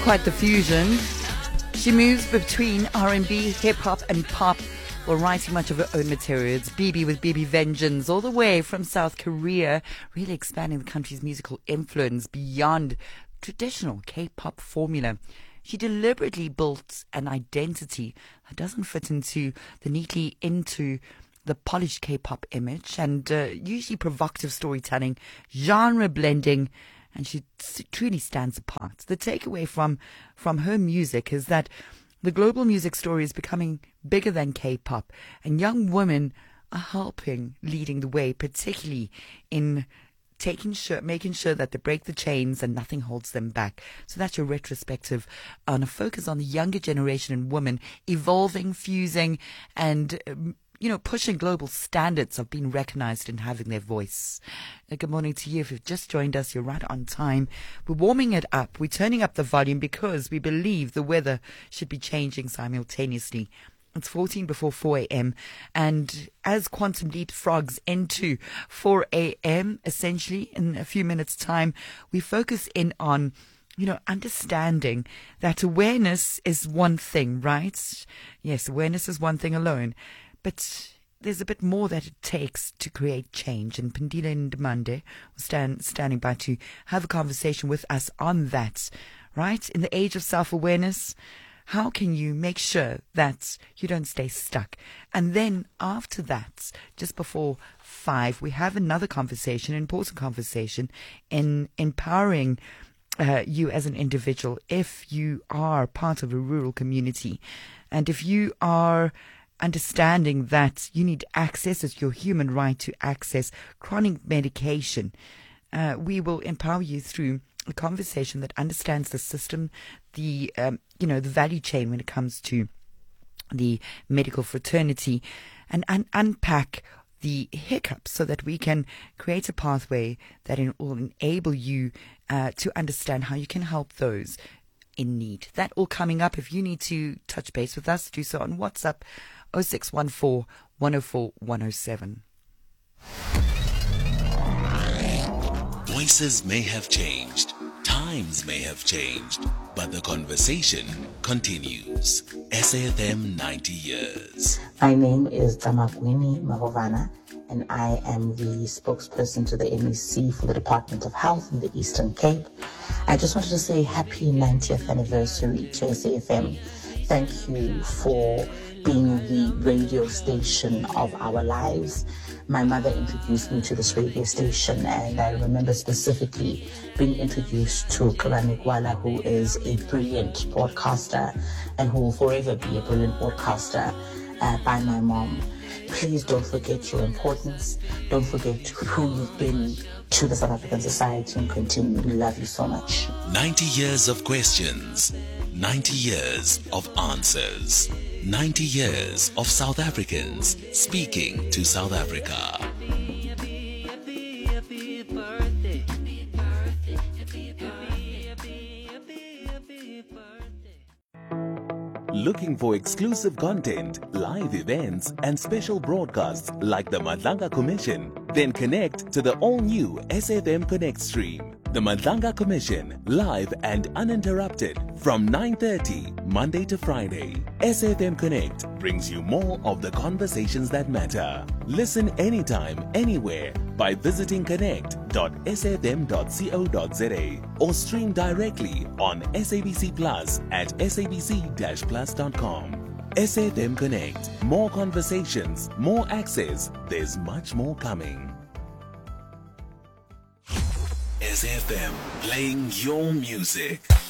Quite the fusion. She moves between R&B, hip-hop and pop while writing much of her own material. It's BB with BB Vengeance, all the way from South Korea, really expanding the country's musical influence beyond traditional K-pop formula. She deliberately built an identity that doesn't fit neatly into the polished K-pop image, and usually provocative storytelling, genre blending, and she truly stands apart. The takeaway from her music is that the global music story is becoming bigger than K-pop, and young women are leading the way, particularly in making sure that they break the chains and nothing holds them back. So that's your retrospective on a focus on the younger generation and women evolving, fusing, and pushing global standards of being recognized and having their voice. Good morning to you. If you've just joined us, you're right on time. We're warming it up. We're turning up the volume because we believe the weather should be changing simultaneously. It's 14 before 4 a.m. And as Quantum Leap frogs into 4 a.m., essentially, in a few minutes' time, we focus in on understanding that awareness is one thing, right? Yes, awareness is one thing alone. But there's a bit more that it takes to create change. And Pandila Ndimande was standing by to have a conversation with us on that, right? In the age of self-awareness, how can you make sure that you don't stay stuck? And then after that, just before 5, we have another conversation, an important conversation in empowering you as an individual if you are part of a rural community. And if you are understanding that you need access, it's your human right to access chronic medication, we will empower you through a conversation that understands the system, the value chain when it comes to the medical fraternity, and unpack the hiccups so that we can create a pathway that will enable you to understand how you can help those in need. That all coming up. If you need to touch base with us, do so on WhatsApp 0614 104 107. Voices may have changed, times may have changed, but the conversation continues. SAFM 90 years. My name is Damagwini Mahovana, and I am the spokesperson to the MEC for the Department of Health in the Eastern Cape. I just wanted to say happy 90th anniversary to SAFM. Thank you for being the radio station of our lives. My mother introduced me to this radio station, and I remember specifically being introduced to Karani Gwala, who is a brilliant broadcaster and who will forever be a brilliant broadcaster, by my mom. Please don't forget your importance. Don't forget who you've been to the South African society, and continue. We love you so much. 90 years of questions, 90 years of answers, 90 years of South Africans speaking to South Africa. Looking for exclusive content, live events, and special broadcasts like the Madlanga Commission? Then connect to the all-new SAFM Connect stream. The Madlanga Commission, live and uninterrupted from 9:30 Monday to Friday. SAFM Connect brings you more of the conversations that matter. Listen anytime, anywhere by visiting connect.safm.co.za or stream directly on SABC Plus at sabc-plus.com. SAFM Connect. More conversations, more access. There's much more coming. SAFM, playing your music.